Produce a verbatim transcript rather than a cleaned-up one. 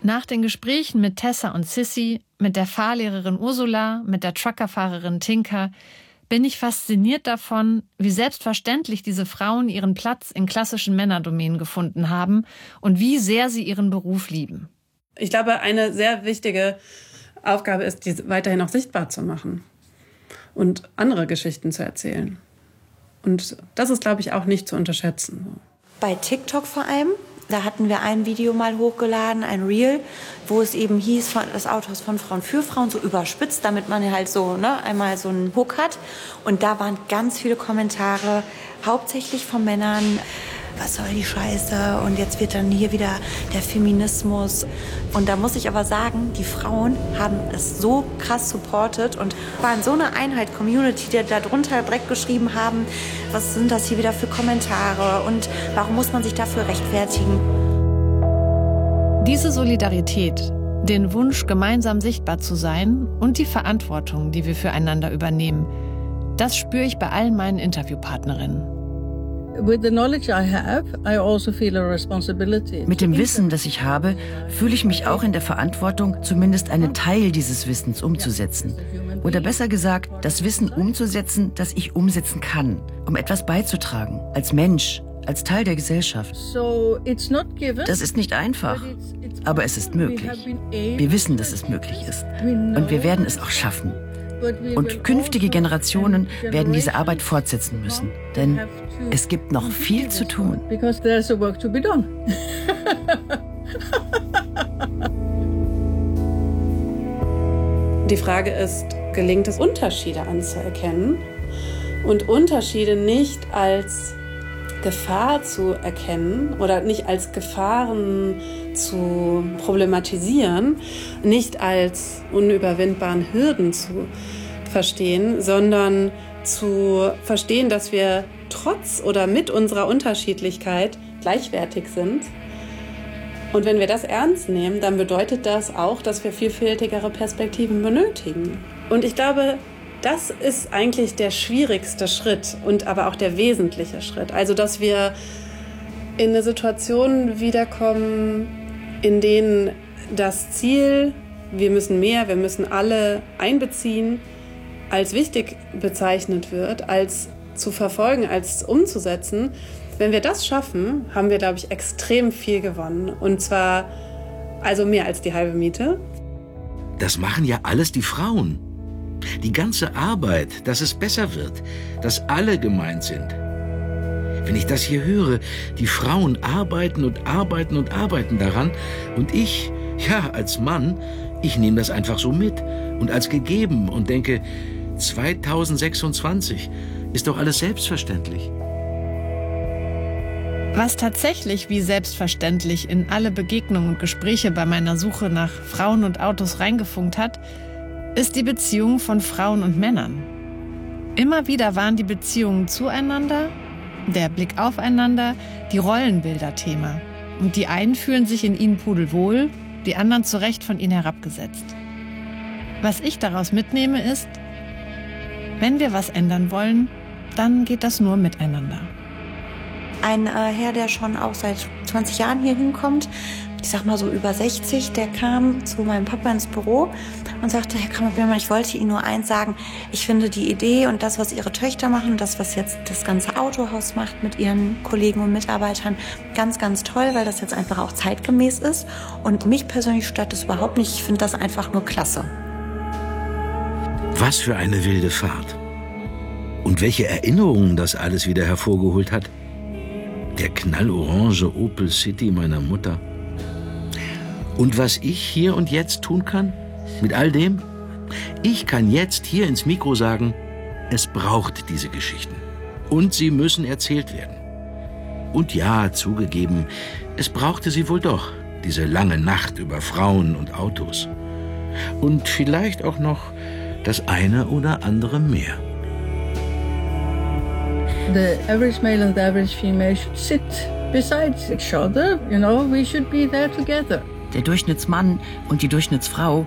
Nach den Gesprächen mit Tessa und Sissy, mit der Fahrlehrerin Ursula, mit der Truckerfahrerin Tinka, bin ich fasziniert davon, wie selbstverständlich diese Frauen ihren Platz in klassischen Männerdomänen gefunden haben und wie sehr sie ihren Beruf lieben. Ich glaube, eine sehr wichtige Aufgabe ist, die weiterhin auch sichtbar zu machen und andere Geschichten zu erzählen. Und das ist, glaube ich, auch nicht zu unterschätzen. Bei TikTok vor allem, da hatten wir ein Video mal hochgeladen, ein Reel, wo es eben hieß, das Auto ist von Frauen für Frauen, so überspitzt, damit man halt so ne, einmal so einen Hook hat. Und da waren ganz viele Kommentare, hauptsächlich von Männern. Was soll die Scheiße? Und jetzt wird dann hier wieder der Feminismus. Und da muss ich aber sagen, die Frauen haben es so krass supportet und waren so eine Einheit, Community, die da drunter direkt geschrieben haben, was sind das hier wieder für Kommentare und warum muss man sich dafür rechtfertigen? Diese Solidarität, den Wunsch, gemeinsam sichtbar zu sein und die Verantwortung, die wir füreinander übernehmen, das spüre ich bei allen meinen Interviewpartnerinnen. Mit dem Wissen, das ich habe, fühle ich mich auch in der Verantwortung, zumindest einen Teil dieses Wissens umzusetzen. Oder besser gesagt, das Wissen umzusetzen, das ich umsetzen kann, um etwas beizutragen, als Mensch, als Teil der Gesellschaft. Das ist nicht einfach, aber es ist möglich. Wir wissen, dass es möglich ist. Und wir werden es auch schaffen. Und künftige Generationen werden diese Arbeit fortsetzen müssen. Denn es gibt noch viel zu tun. Die Frage ist, gelingt es, Unterschiede anzuerkennen und Unterschiede nicht als Gefahr zu erkennen oder nicht als Gefahren zu problematisieren, nicht als unüberwindbaren Hürden zu verstehen, sondern zu verstehen, dass wir trotz oder mit unserer Unterschiedlichkeit gleichwertig sind. Und wenn wir das ernst nehmen, dann bedeutet das auch, dass wir vielfältigere Perspektiven benötigen. Und ich glaube, das ist eigentlich der schwierigste Schritt und aber auch der wesentliche Schritt. Also, dass wir in eine Situation wiederkommen, in denen das Ziel, wir müssen mehr, wir müssen alle einbeziehen, als wichtig bezeichnet wird, als zu verfolgen, als umzusetzen. Wenn wir das schaffen, haben wir, glaube ich, extrem viel gewonnen. Und zwar also mehr als die halbe Miete. Das machen ja alles die Frauen. Die ganze Arbeit, dass es besser wird, dass alle gemeint sind. Wenn ich das hier höre, die Frauen arbeiten und arbeiten und arbeiten daran und ich, ja, als Mann, ich nehme das einfach so mit und als gegeben und denke, zweitausendsechsundzwanzig ist doch alles selbstverständlich. Was tatsächlich wie selbstverständlich in alle Begegnungen und Gespräche bei meiner Suche nach Frauen und Autos reingefunkt hat, ist die Beziehung von Frauen und Männern. Immer wieder waren die Beziehungen zueinander, der Blick aufeinander, die Rollenbilder Thema. Und die einen fühlen sich in ihnen pudelwohl, die anderen zu Recht von ihnen herabgesetzt. Was ich daraus mitnehme ist, wenn wir was ändern wollen, dann geht das nur miteinander. Ein äh, Herr, der schon auch seit zwanzig Jahren hier hinkommt, ich sag mal so über sechzig, der kam zu meinem Papa ins Büro und sagte, Herr Kramer-Biermann, ich wollte Ihnen nur eins sagen, ich finde die Idee und das, was Ihre Töchter machen, das, was jetzt das ganze Autohaus macht mit Ihren Kollegen und Mitarbeitern, ganz, ganz toll, weil das jetzt einfach auch zeitgemäß ist. Und mich persönlich stört das überhaupt nicht, ich finde das einfach nur klasse. Was für eine wilde Fahrt. Und welche Erinnerungen das alles wieder hervorgeholt hat. Der knallorange Opel City meiner Mutter. Und was ich hier und jetzt tun kann, mit all dem? Ich kann jetzt hier ins Mikro sagen, es braucht diese Geschichten. Und sie müssen erzählt werden. Und ja, zugegeben, es brauchte sie wohl doch, diese lange Nacht über Frauen und Autos. Und vielleicht auch noch das eine oder andere mehr. The average male and the average female should sit beside each other. You know, we should be there together. Der Durchschnittsmann und die Durchschnittsfrau